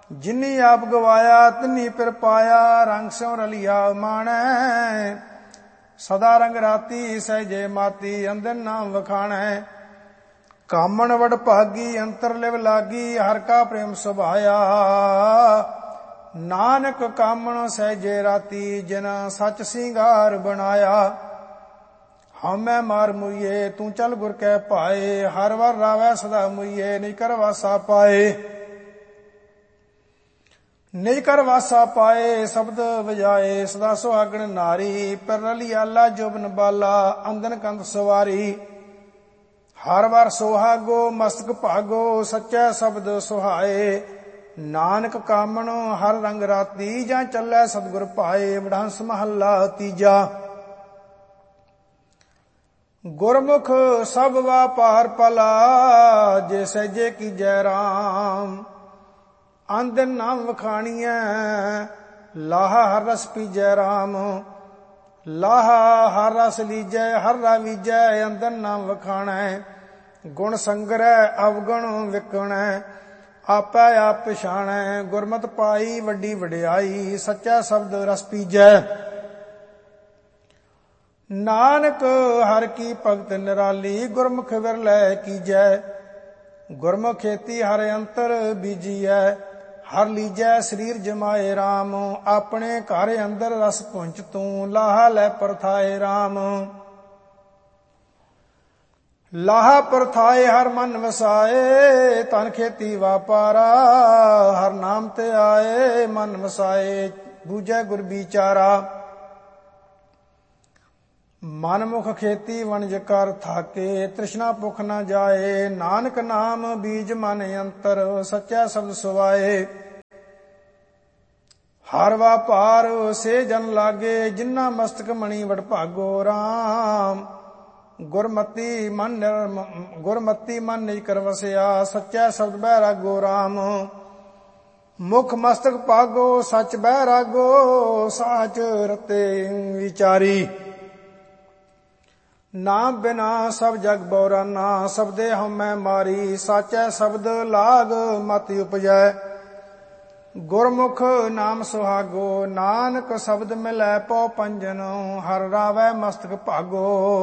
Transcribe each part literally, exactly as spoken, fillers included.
ਜਿਨੀ ਆਪ ਗਵਾਇਆ ਤਿਨੀ ਫਿਰ ਪਾਇਆ, ਰੰਗ ਸਿਉ ਰਲਿਆ ਮਾਣੈ। ਸਦਾ ਰੰਗ ਰਾਤੀ ਸਹਿਜੇ ਮਾਤੀ, ਅੰਦਰ ਨਾਮ ਵਖਾਣੈ। ਕਾਮਣ ਵਡ ਭਾਗੀ ਅੰਤਰ ਲਿਵ ਲਾਗੀ, ਹਰ ਕਾ ਪ੍ਰੇਮ ਸੁਭਾਇਆ। ਨਾਨਕ ਕਾਮਣ ਸਹਿਜੇ ਰਾਤੀ, ਜਿਨ ਸੱਚ ਸਿੰਗਾਰ ਬਣਾਇਆ। ਹਉਮੈ ਮਾਰ ਮੁਈਏ ਤੂੰ ਚਲ ਗੁਰ ਕੈ ਭਾਏ, ਹਰ ਵਰ ਰਾਵੈ ਸਦਾ ਮੁਈਏ, ਨਿਜ ਕਰ ਵਾਸਾ ਪਾਏ। ਨਿਜ ਕਰ ਵਾਸਾ ਪਾਏ ਸ਼ਬਦ ਵਜਾਏ, ਸਦਾ ਸੁਹਾਗਣ ਨਾਰੀ। ਪਰ ਰਲਿਆਲਾ ਜੋਬਨ ਬਾਲਾ, ਅੰਦਨ ਕੰਧ ਸਵਾਰੀ। ਹਰ ਵਾਰ ਸੁਹਾਗੋ ਮਸਤਕ ਭਾਗੋ, ਸੱਚਾ ਸ਼ਬਦ ਸੁਹਾਏ। ਨਾਨਕ ਕਾਮਣ ਹਰ ਰੰਗ ਰਾਤੀ, ਜਾਂ ਚੱਲੈ ਸਤਿਗੁਰ ਭਾਏ। ਵਡਹੰਸ ਮਹੱਲਾ ਤੀਜਾ। ਗੁਰਮੁਖ ਸਭ ਵਾਪਾਰ ਭਲਾ, ਜੇ ਸਹਿਜੇ ਕੀਜੈ ਰਾਮ। ਅੰਦਨ ਨਾਮ ਵਖਾਣੀਐ, ਲਾਹਾ ਹਰ ਰਸ ਪੀਜੈ ਰਾਮ। ਲਾਹਾ ਹਰ ਰਸ ਲੀਜੈ, ਹਰ ਰਾ ਵੀਜੈ, ਅੰਦਨ ਨਾਮ ਵਖਾਣੈ। ਗੁਣ ਸੰਗਰੈ ਅਵਗੁਣ ਵਿਕਣੈ, ਆਪੈ ਆਪ ਪਛਾਣੈ। ਗੁਰਮਤਿ ਪਾਈ ਵੱਡੀ ਵਡਿਆਈ, ਸੱਚਾ ਸ਼ਬਦ ਰਸ ਪੀਜੈ। ਨਾਨਕ ਹਰ ਕੀ ਭਗਤ ਨਿਰਾਲੀ, ਗੁਰਮੁਖ ਵਿਰਲੇ ਕੀਜੈ। ਗੁਰਮੁਖ ਖੇਤੀ ਹਰ ਅੰਤਰ ਬੀਜੀਐ, ਹਰ ਲੀਜੈ ਸਰੀਰ ਜਮਾਏ ਰਾਮ। ਆਪਣੇ ਘਰ ਅੰਦਰ ਰਸ ਪੁੰਚ ਤੂੰ, ਲਾਹਾ ਲੈ ਪਰਥਾਏ ਰਾਮ। ਲਾਹਾ ਪਰਥਾਏ ਹਰ ਮਨ ਵਸਾਏ, ਧਨ ਖੇਤੀ ਵਾਪਾਰਾ। ਹਰ ਨਾਮ ਤੇ ਆਏ ਮਨ ਵਸਾਏ, ਬੂਝੈ ਗੁਰ ਵਿਚਾਰਾ। ਮਨ ਮੁਖ ਖੇਤੀ ਵਣਜ ਕਰ ਥਾਕੇ, ਤ੍ਰਿਸ਼ਨਾ ਭੁਖ ਨ ਜਾਏ। ਨਾਨਕ ਨਾਮ ਬੀਜ ਮਨ ਅੰਤਰ, ਸੱਚਾ ਸ਼ਬਦ ਸੁਆਏ। ਹਰ ਵਾਪਾਰ ਸੇ ਜਨ ਲਾਗੇ, ਜਿਨ੍ਹਾਂ ਮਸਤਕ ਮਣੀ ਵਡ ਭਾਗੋ ਰਾਮ। ਗੁਰਮਤੀ ਮਨ ਗੁਰਮਤੀ ਮਨ ਨਿਜ ਕਰ ਵਸਿਆ, ਸੱਚਾ ਸ਼ਬਦ ਬੈਰਾਗੋ ਰਾਮ। ਮੁਖ ਮਸਤਕ ਭਾਗੋ ਸੱਚ ਬੈਰਾਗੋ, ਸਾਚ ਰਤੇ ਵਿਚਾਰੀ। ਨਾਮ ਬਿਨਾ ਸਭ ਜਗ ਬੌਰਾਨਾ, ਸਬਦੇ ਹਉਮੈ ਮਾਰੀ। ਸਾਚੈ ਸ਼ਬਦ ਲਾਗ ਮਤਿ ਉਪਜੈ, ਗੁਰਮੁਖ ਨਾਮ ਸੁਹਾਗੋ। ਨਾਨਕ ਸ਼ਬਦ ਮਿਲੈ ਪਉ ਪੰਜਨ, ਹਰ ਰਾਵੈ ਮਸਤਕ ਭਾਗੋ।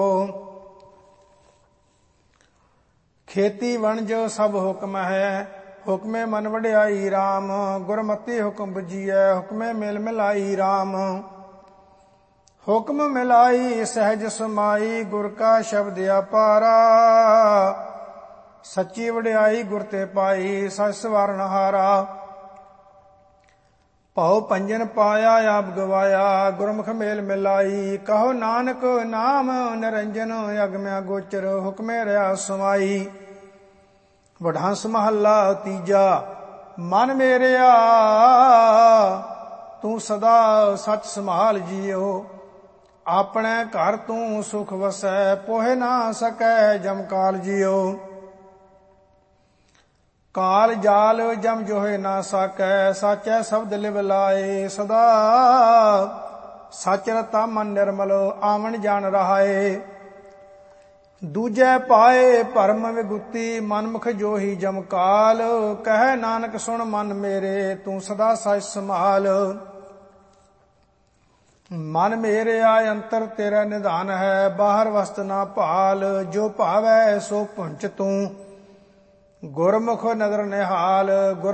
ਖੇਤੀ ਵਣਜ ਸਭ ਹੁਕਮ ਹੈ, ਹੁਕਮੇ ਮਨ ਵਡਿਆਈ ਰਾਮ। ਗੁਰਮਤਿ ਹੁਕਮ ਬੁਝੀਐ, ਹੁਕਮੇ ਮਿਲ ਮਿਲਾਈ ਰਾਮ। ਹੁਕਮ ਮਿਲਾਈ ਸਹਿਜ ਸਮਾਈ, ਗੁਰ ਕਾ ਸ਼ਬਦ ਅਪਾਰਾ। ਸੱਚੀ ਵਡਿਆਈ ਗੁਰ ਤੇ ਪਾਈ, ਸਚ ਸਵਾਰਨ ਹਾਰਾ। ਭਉ ਪੰਜਨ ਪਾਇਆ ਆਪ ਗਵਾਇਆ, ਗੁਰਮੁਖ ਮੇਲ ਮਿਲਾਈ। ਕਹੋ ਨਾਨਕ ਨਾਮ ਨਿਰੰਜਨ, ਅਗਮਿਆ ਗੋਚਰ ਹੁਕਮੇ ਰਿਆ ਸਮਾਈ। ਵਡਹੰਸ ਮਹੱਲਾ ਤੀਜਾ। ਮਨ ਮੇਰਿਆ ਤੂੰ ਸਦਾ ਸੱਚ ਸੰਭਾਲ ਜੀਓ। ਆਪਣੇ ਘਰ ਤੂੰ ਸੁਖ ਵਸੈ, ਪੋਹਿ ਨਾ ਸਕੈ ਜਮ ਕਾਲ ਜੀਓ। ਕਾਲ ਜਾਲ ਜਮ ਜੋਹਿ ਨਾ ਸਾਕੈ, ਸਾਚੈ ਸ਼ਬਦ ਲਿਵ ਲਾਏ। ਸਦਾ ਸਚ ਰਤਾ ਮਨ ਨਿਰਮਲ, ਆਵਣ ਜਾਣ ਰਹਾਏ। ਦੂਜੈ ਪਾਏ ਭਰਮ ਵਿਗੁਤੀ, ਮਨਮੁਖ ਜੋਹੀ ਜਮ ਕਾਲ। ਕਹਿ ਨਾਨਕ ਸੁਣ ਮਨ ਮੇਰੇ, ਤੂੰ ਸਦਾ ਸਚ ਸੰਭਾਲ। ਮਨ ਮੇਰਿਆ ਅੰਤਰ ਤੇਰਾ ਨਿਧਾਨ ਹੈ, ਬਾਹਰ ਵਸਤ ਨਾ ਭਾਲ। ਜੋ ਭਾਵੈ ਸੋ ਪੁੰਚ ਤੂੰ, ਗੁਰਮੁਖ ਨਦਰ ਨਿਹਾਲ। ਗੁਰ